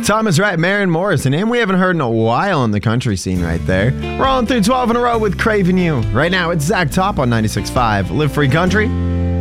Thomas Rhett, Maren Morrison, and we haven't heard in a while on the country scene right there. Rolling through 12 in a row with Craving You. Right now, it's Zach Top on 96.5. Live Free Country.